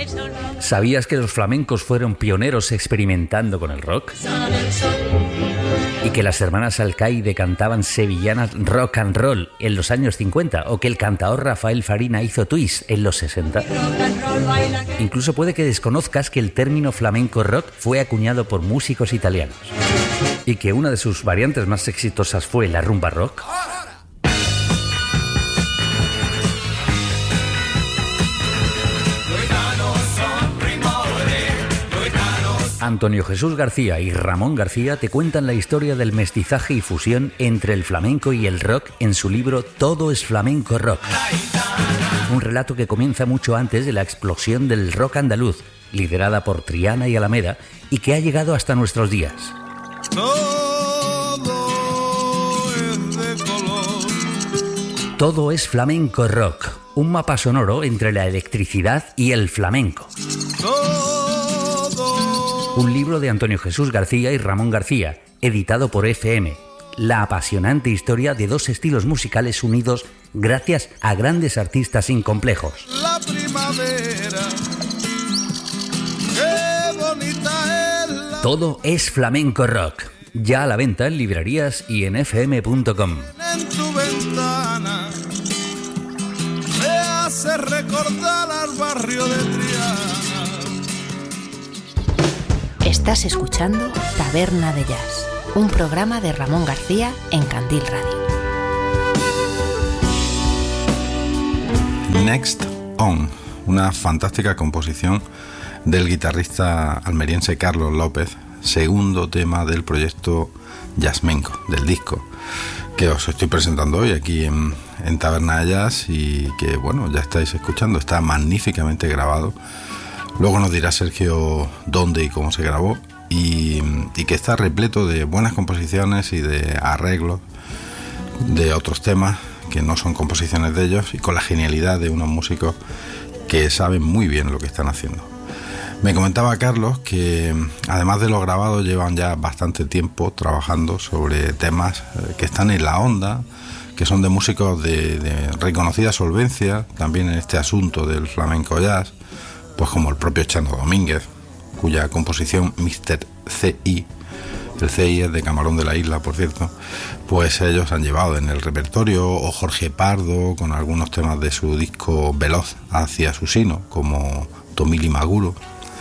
¿Sabías que los flamencos fueron pioneros experimentando con el rock? ¿Y que las hermanas Alcaide cantaban sevillanas rock and roll en los años 50? ¿O que el cantaor Rafael Farina hizo twist en los 60? Incluso puede que desconozcas que el término flamenco rock fue acuñado por músicos italianos y que una de sus variantes más exitosas fue la rumba rock. Antonio Jesús García y Ramón García te cuentan la historia del mestizaje y fusión entre el flamenco y el rock en su libro Todo es flamenco rock. Un relato que comienza mucho antes de la explosión del rock andaluz, liderada por Triana y Alameda, y que ha llegado hasta nuestros días. Todo es flamenco rock, un mapa sonoro entre la electricidad y el flamenco. Un libro de Antonio Jesús García y Ramón García, editado por FM. La apasionante historia de dos estilos musicales unidos gracias a grandes artistas sin complejos. La primavera, qué bonita es la... Todo es flamenco rock. Ya a la venta en librerías y en fm.com. En tu ventana me hace recordar al barrio de Triana. Estás escuchando Taberna de Jazz, un programa de Ramón García en Candil Radio. Next On, una fantástica composición del guitarrista almeriense Carlos López, segundo tema del proyecto Jazzmenco, del disco que os estoy presentando hoy aquí en Taberna de Jazz y que, bueno, ya estáis escuchando, está magníficamente grabado. Luego nos dirá Sergio dónde y cómo se grabó y que está repleto de buenas composiciones y de arreglos de otros temas que no son composiciones de ellos y con la genialidad de unos músicos que saben muy bien lo que están haciendo. Me comentaba Carlos que además de lo grabado llevan ya bastante tiempo trabajando sobre temas que están en la onda, que son de músicos de reconocida solvencia también en este asunto del flamenco jazz, pues como el propio Chano Domínguez, cuya composición Mr. C.I., el C.I. es de Camarón de la Isla, por cierto, pues ellos han llevado en el repertorio, o Jorge Pardo, con algunos temas de su disco Veloz hacia Susino, como Tomili Maguro,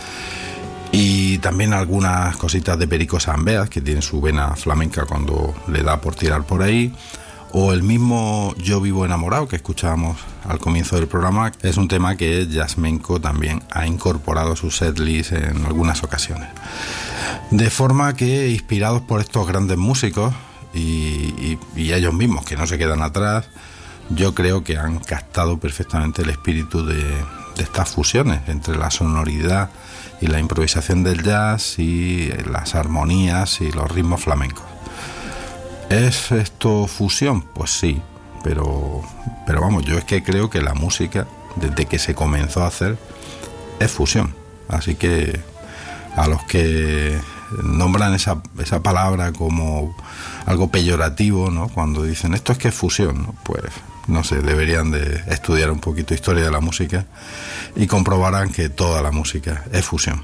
y también algunas cositas de Perico Sambeas, que tiene su vena flamenca cuando le da por tirar por ahí, o el mismo Yo Vivo Enamorado que escuchábamos al comienzo del programa, es un tema que Jazzmenco también ha incorporado a su setlist en algunas ocasiones. De forma que, inspirados por estos grandes músicos y ellos mismos que no se quedan atrás, yo creo que han captado perfectamente el espíritu de estas fusiones entre la sonoridad y la improvisación del jazz y las armonías y los ritmos flamencos. ¿Es esto fusión? Pues sí, pero vamos, yo es que creo que la música, desde que se comenzó a hacer, es fusión. Así que a los que nombran esa palabra como algo peyorativo, ¿no?, cuando dicen esto es que es fusión, ¿no?, pues no sé, deberían de estudiar un poquito historia de la música y comprobarán que toda la música es fusión.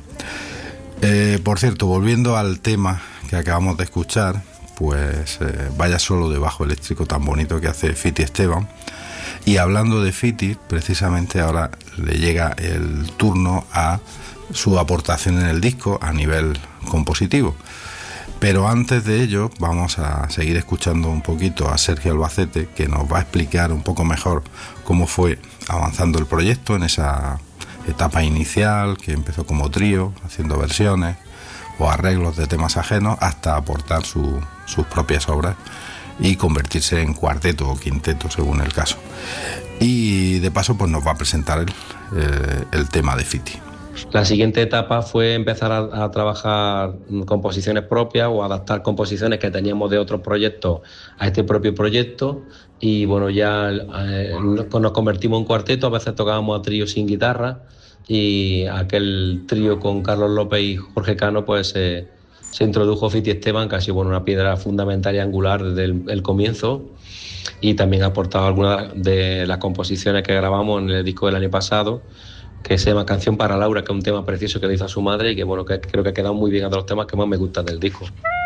Por cierto, volviendo al tema que acabamos de escuchar, pues vaya solo de bajo eléctrico tan bonito que hace Fiti Esteban. Y hablando de Fiti, precisamente ahora le llega el turno a su aportación en el disco a nivel compositivo. Pero antes de ello vamos a seguir escuchando un poquito a Sergio Albacete, que nos va a explicar un poco mejor cómo fue avanzando el proyecto en esa etapa inicial, que empezó como trío, haciendo versiones o arreglos de temas ajenos, hasta aportar sus propias obras y convertirse en cuarteto o quinteto según el caso. Y de paso pues nos va a presentar el tema de Fiti. La siguiente etapa fue empezar a trabajar composiciones propias o adaptar composiciones que teníamos de otros proyectos a este propio proyecto, y bueno, ya nos convertimos en cuarteto. A veces tocábamos a trío sin guitarra, y aquel trío con Carlos López y Jorge Cano pues se introdujo Fiti Esteban, que ha sido una piedra fundamental y angular desde el comienzo, y también ha aportado algunas de las composiciones que grabamos en el disco del año pasado, que se llama Canción para Laura, que es un tema precioso que le hizo a su madre y que bueno, que creo que ha quedado muy bien a los temas que más me gustan del disco.